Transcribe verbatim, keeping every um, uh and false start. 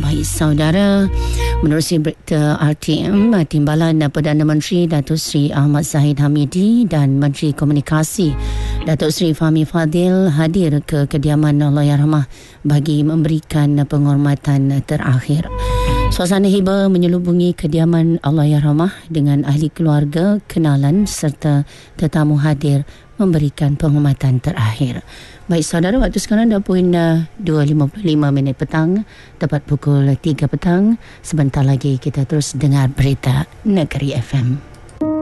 Baik saudara, menerusi berita R T M, Timbalan Perdana Menteri Datuk Seri Ahmad Zahid Hamidi dan Menteri Komunikasi Datuk Seri Fahmi Fadil hadir ke kediaman Allahyarhamah bagi memberikan penghormatan terakhir. Suasana hiba menyelubungi kediaman Allahyarhamah dengan ahli keluarga, kenalan serta tetamu hadir memberikan penghormatan terakhir. Baik saudara, waktu sekarang dah pun dua lima puluh lima minit petang, tepat pukul tiga petang. Sebentar lagi kita terus dengar berita Negeri F M.